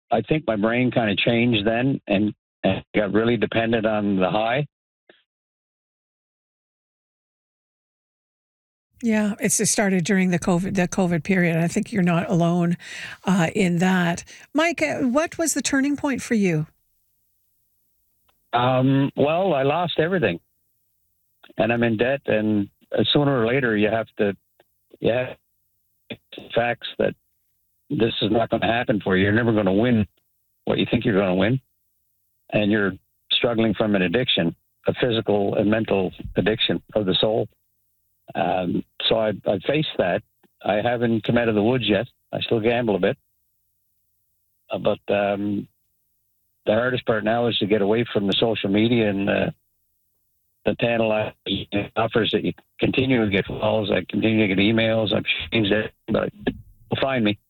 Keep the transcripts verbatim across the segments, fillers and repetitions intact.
I think my brain kind of changed then and, and got really dependent on the high. Yeah, it's it started during the COVID the COVID period. I think you're not alone uh, in that. Mike, uh, what was the turning point for you? Um, well, I lost everything, and I'm in debt. And uh, sooner or later, you have to, you have facts that this is not going to happen for you. You're never going to win what you think you're going to win, and you're struggling from an addiction, a physical and mental addiction of the soul. Um, so I, I faced that. I haven't come out of the woods yet. I still gamble a bit, uh, but um, the hardest part now is to get away from the social media and uh, the tantalizing offers that you continue to get calls. I continue to get emails. I've changed it, but you'll find me.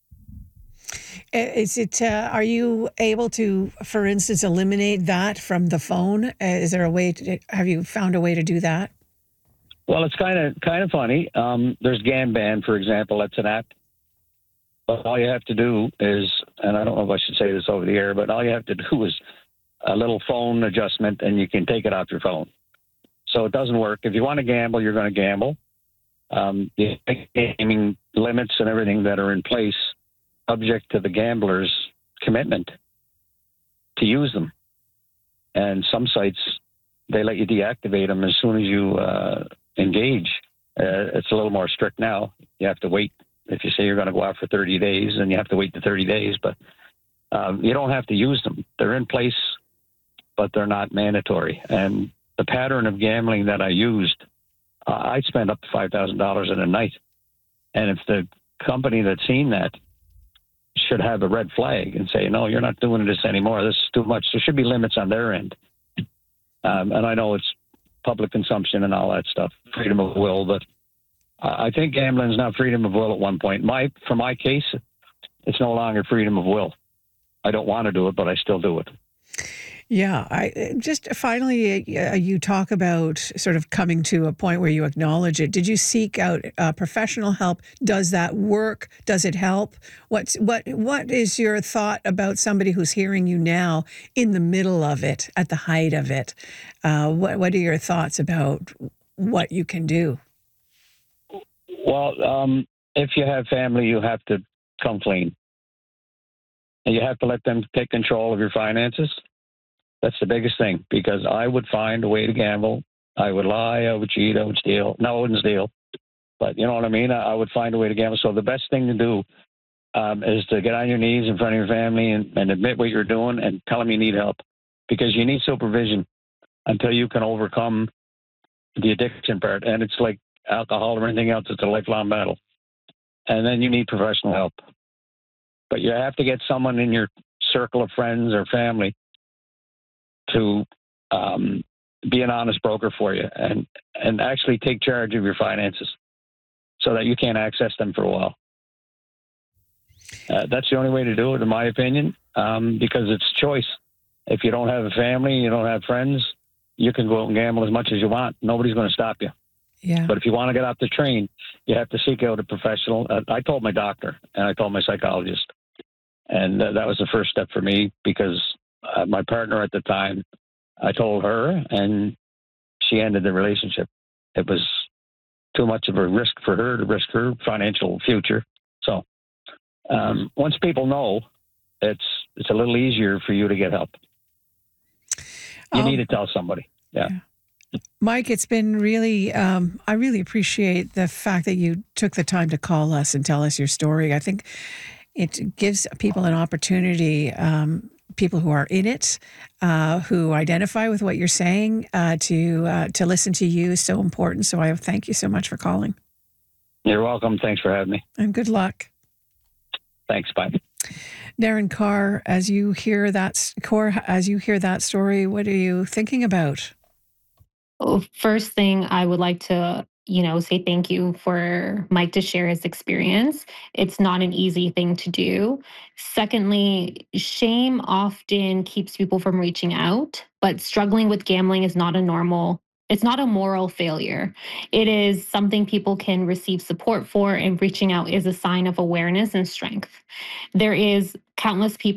Is it? Uh, are you able to, for instance, eliminate that from the phone? Uh, is there a way? To, have you found a way to do that? Well, it's kind of kind of funny. Um, there's Gamban, for example. That's an app. But all you have to do is, and I don't know if I should say this over the air, but all you have to do is a little phone adjustment, and you can take it off your phone. So it doesn't work. If you want to gamble, you're going to gamble. Um, the gaming limits and everything that are in place, subject to the gambler's commitment to use them. And some sites, they let you deactivate them as soon as you uh, engage. Uh, it's a little more strict now. You have to wait. If you say you're going to go out for thirty days, then you have to wait the thirty days. But um, you don't have to use them. They're in place, but they're not mandatory. And the pattern of gambling that I used, uh, I spent up to five thousand dollars in a night. And if the company that's seen that should have a red flag and say, no, you're not doing this anymore. This is too much. There should be limits on their end. Um, and I know it's public consumption and all that stuff, freedom of will, but I think gambling is not freedom of will at one point. My, for my case, it's no longer freedom of will. I don't want to do it, but I still do it. Yeah, I just finally, uh, you talk about sort of coming to a point where you acknowledge it. Did you seek out uh, professional help? Does that work? Does it help? What's what what is your thought about somebody who's hearing you now in the middle of it, at the height of it? Uh, what what are your thoughts about what you can do? Well, um, if you have family, you have to come clean, and you have to let them take control of your finances. That's the biggest thing, because I would find a way to gamble. I would lie, I would cheat, I would steal. No, I wouldn't steal, but you know what I mean? I would find a way to gamble. So the best thing to do um, is to get on your knees in front of your family and, and admit what you're doing and tell them you need help, because you need supervision until you can overcome the addiction part. And it's like alcohol or anything else. It's a lifelong battle. And then you need professional help. But you have to get someone in your circle of friends or family to um, be an honest broker for you and, and actually take charge of your finances so that you can't access them for a while. Uh, that's the only way to do it, in my opinion, um, because it's choice. If you don't have a family, you don't have friends, you can go out and gamble as much as you want. Nobody's going to stop you. Yeah. But if you want to get off the train, you have to seek out a professional. Uh, I told my doctor and I told my psychologist. And uh, that was the first step for me, because uh, my partner at the time, I told her, and she ended the relationship. It was too much of a risk for her to risk her financial future. So um, once people know, it's it's a little easier for you to get help. You um, need to tell somebody. Yeah. yeah. Mike, it's been really, um, I really appreciate the fact that you took the time to call us and tell us your story. I think it gives people an opportunity, um, people who are in it, uh, who identify with what you're saying, uh, to uh, to listen to you is so important. So I thank you so much for calling. You're welcome. Thanks for having me. And good luck. Thanks. Bye. Darren Carr, as you hear that, Core, as you hear that story, what are you thinking about? Well, first thing I would like to, you know, say thank you for Mike to share his experience. It's not an easy thing to do. Secondly, shame often keeps people from reaching out, but struggling with gambling is not a normal, it's not a moral failure. It is something people can receive support for, and reaching out is a sign of awareness and strength. There is countless people